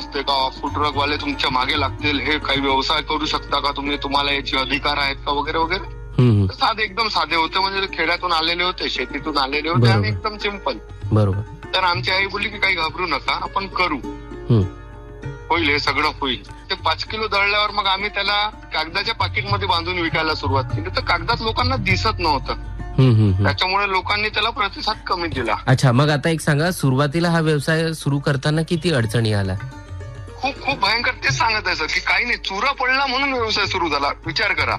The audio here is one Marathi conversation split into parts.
असते का, फूड ट्रक वाले तुमच्या मागे लागतील, हे काही व्यवसाय करू शकता का तुम्ही, तुम्हाला याचे अधिकार आहेत का वगैरे वगैरे. साधे एकदम साधे होते, म्हणजे खेड्यातून आलेले होते, शेतीतून आलेले होते आणि एकदम सिंपल. बरोबर. तर आमची आई बोलली की काही घाबरू नका, आपण करू, होईल, हे सगळं होईल. ते 5 किलो दळल्यावर मग आम्ही त्याला कागदाच्या पाकिटमध्ये बांधून विकायला सुरुवात केली. तर कागदात लोकांना दिसत नव्हतं, त्याच्यामुळे लोकांनी त्याला प्रतिसाद कमी दिला. अच्छा, मग आता एक सांगा, सुरुवातीला हा व्यवसाय सुरू करताना किती अडचणी आल्या? खूप खूप भयंकर. तेच सांगत आहे सर की काही नाही, चुरा पडला म्हणून व्यवसाय सुरू झाला. विचार करा,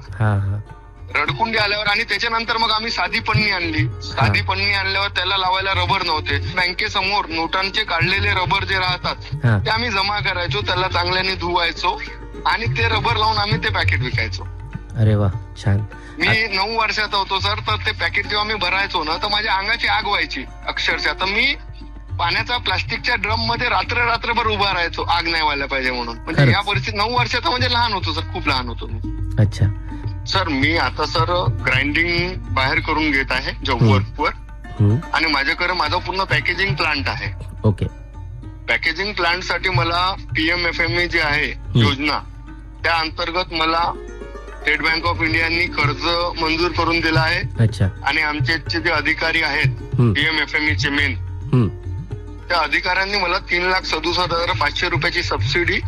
रडकुंडी आल्यावर. आणि त्याच्यानंतर मग आम्ही साधी पन्नी आणली. साधी पन्नी आणल्यावर त्याला लावायला रबर नव्हते. बँकेसमोर नोटांचे काढलेले रबर जे राहतात ते आम्ही जमा करायचो, त्याला चांगल्याने धुवायचो आणि ते रबर लावून आम्ही ते पॅकेट विकायचो. अरे वा, छान. मी 9 वर्षाचा होतो सर. तर ते पॅकेट जेव्हा मी भरायचो ना, तर माझ्या अंगाची आग व्हायची अक्षरशः. तर मी पाण्याचा प्लास्टिकच्या ड्रम मध्ये रात्रभर उभा राहायचो, आग नाही व्हायला पाहिजे म्हणून. म्हणजे या परिस्थितीत 9 वर्षाचा म्हणजे लहान होतो सर, खूप लहान होतो मी. अच्छा सर, मी आता सर ग्राइंडिंग बाहेर करून घेत आहे जॉब वर्कवर. आणि माझ्याकडे माझा पूर्ण पॅकेजिंग प्लांट आहे. ओके. पॅकेजिंग प्लांट साठी मला PMFME जे आहे योजना, त्या अंतर्गत मला स्टेट बँक ऑफ इंडियानी कर्ज मंजूर करून दिला आहे. अच्छा. आणि आमचे जे अधिकारी आहेत PMFME चे मेन, त्या अधिकाऱ्यांनी मला 3,67,500 रुपयाची सबसिडी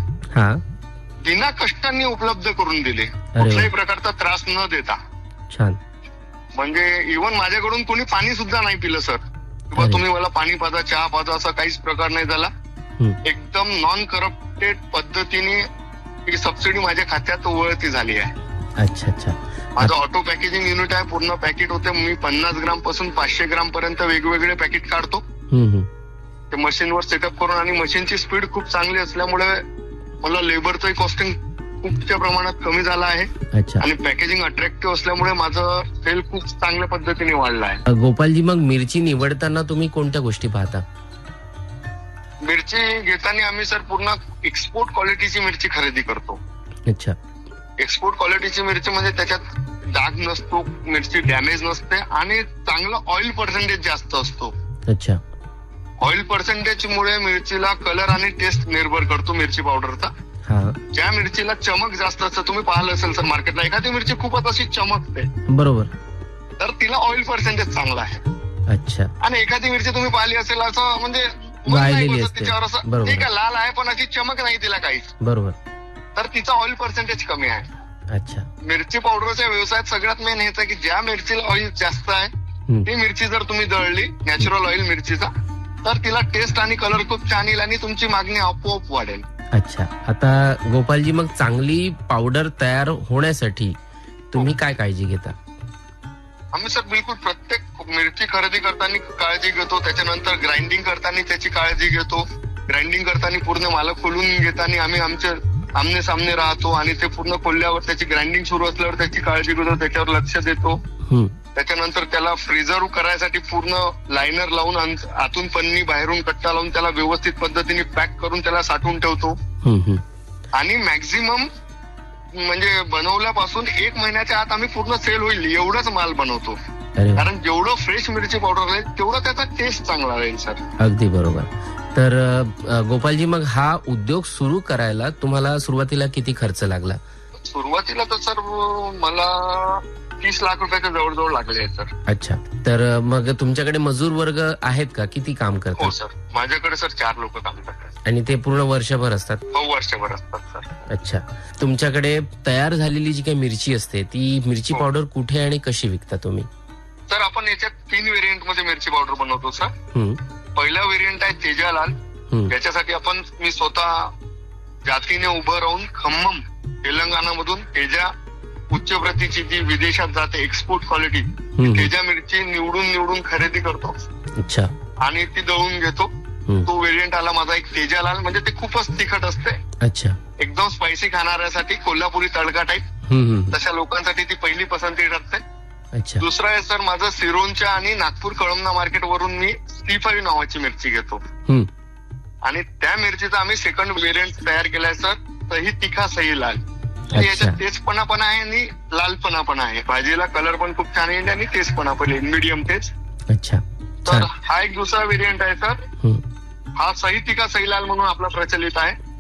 बिना कष्टांनी उपलब्ध करून दिली, कुठल्याही प्रकारचा त्रास न देता. छान. म्हणजे इव्हन माझ्याकडून कोणी पाणी सुद्धा नाही पिलं सर. किंवा तुम्ही मला पाणी पाजा, चहा पाजा, असा काहीच प्रकार नाही झाला. एकदम नॉन करप्टेड पद्धतीने ही सबसिडी माझ्या खात्यात वळती झाली आहे. अच्छा अच्छा. माझं ऑटो पॅकेजिंग युनिट आहे. पूर्ण पॅकेट होते. मी 50 ग्राम पासून 500 ग्राम पर्यंत वेगवेगळे पॅकेट काढतो ते मशीनवर सेटअप करून. आणि मशीनची स्पीड खूप चांगली असल्यामुळे मला लेबरचं कॉस्टिंग खूपच्या प्रमाणात कमी झाला आहे. आणि पॅकेजिंग अट्रॅक्टिव्ह असल्यामुळे माझं सेल खूप चांगल्या पद्धतीने वाढला आहे. गोपालजी, मग मिरची निवडताना तुम्ही कोणत्या गोष्टी पाहता? मिरची घेताना आम्ही सर पूर्ण एक्सपोर्ट क्वालिटीची मिरची खरेदी करतो. अच्छा. एक्सपोर्ट क्वालिटीची मिरची म्हणजे त्याच्यात डाग नसतो, मिरची डॅमेज नसते आणि चांगलं ऑइल पर्सेंटेज जास्त असतो. अच्छा. ऑइल पर्सेंटेज मुळे मिरचीला कलर आणि टेस्ट निर्भर करतो मिरची पावडरचा. ज्या मिरचीला चमक जास्त असतं, तुम्ही पाहिलं असेल सर मार्केटला, एखादी मिरची खूपच अशी चमकते, बरोबर, तर तिला ऑइल पर्सेंटेज चांगला आहे. अच्छा. आणि एखादी मिरची तुम्ही पाहिली असेल असं म्हणजे तिच्यावर असं ठीक आहे लाल आहे पण अशी चमक नाही तिला काहीच, बरोबर, तर तिचा ऑइल पर्सेंटेज कमी आहे. अच्छा. मिरची पावडरच्या व्यवसायात सगळ्यात मेन हेच आहे की ज्या मिरचीला ऑइल जास्त आहे ती मिरची जर तुम्ही दळली, नॅचरल ऑइल मिरचीचा, तर तिला टेस्ट आणि कलर खूप छान येईल आणि तुमची मागणी आपोआप वाढेल. अच्छा. आता गोपालजी, मग चांगली पावडर तयार होण्यासाठी तुम्ही काय काळजी घेता? आम्ही सर बिलकुल प्रत्येक मिरची खरेदी करताना काळजी घेतो. त्याच्यानंतर ग्राइंडिंग करताना त्याची काळजी घेतो. ग्राइंडिंग करताना पूर्ण माल खोलून घेताना आम्ही आमचे आमने सामने राहतो आणि ते पूर्ण खोलल्यावर त्याची ग्राइंडिंग सुरू असल्यावर त्याची काळजी घेतो, त्याच्यावर लक्ष देतो. त्याच्यानंतर त्याला फ्रीजर करायसाठी पूर्ण लायनर लावून आतून पन्नी बाहेरून कट्टा लावून त्याला व्यवस्थित पद्धतीने पॅक करून त्याला साठवून ठेवतो. आणि मॅक्झिमम म्हणजे बनवल्यापासून 1 महिन्याच्या आत आम्ही पूर्ण सेल होईल एवढाच माल बनवतो. कारण जेवढं फ्रेश मिरची पावडर राहील तेवढा त्याचा टेस्ट चांगला राहील सर. अगदी बरोबर. तर गोपालजी, मग हा उद्योग सुरू करायला तुम्हाला सुरुवातीला किती खर्च लागला? सुरुवातीला तर सर मला 30 लाख रुपयाच्या जवळजवळ लागले सर. अच्छा. तर मग तुमच्याकडे मजूर वर्ग आहेत का? किती काम करतात? हो सर, माझ्याकडे सर 4 लोक काम करतात. आणि ते पूर्ण वर्षभर असतात? हो, वर्षभर असतात सर. अच्छा. तुमच्याकडे तयार झालेली जी काही मिरची असते ती मिरची पावडर कुठे आणि कशी विकता तुम्ही? सर, आपण याच्यात 3 व्हेरियंट मध्ये मिरची पावडर बनवतो सर. पहिला व्हेरियंट आहे तेजालाल. याच्यासाठी मी स्वतः जातीने उभं राहून खम्मम तेलंगणा मधून तेजा उच्च प्रतीची जी विदेशात जाते एक्सपोर्ट क्वालिटी तेजा मिरची निवडून खरेदी करतो. अच्छा. आणि ती दळून घेतो. तो व्हेरियंट आला माझा एक तेजालाल. म्हणजे ते खूपच तिखट असते. अच्छा. एकदम स्पायसी खाणाऱ्यासाठी कोल्हापुरी तडका टाईप तशा लोकांसाठी ती पहिली पसंती ठरते. अच्छा. दुसरा आहे सर माझं सिरोंच्या आणि नागपूर कळमना मार्केट वरून मी C5 नावाची मिरची घेतो. आणि त्या मिरचीचा आम्ही सेकंड व्हेरियंट तयार केलाय सर, सही तिखा सही लाल. याच्यात तेजपणा पण आहे आणि लालपणा पण आहे. भाजीला कलर पण खूप छान येईल आणि तेजपणा पण येईल, मीडियम तेज. अच्छा. तर हा एक दुसरा व्हेरियंट आहे सर. हा सही तिखा सही लाल म्हणून आपला प्रचलित आहे.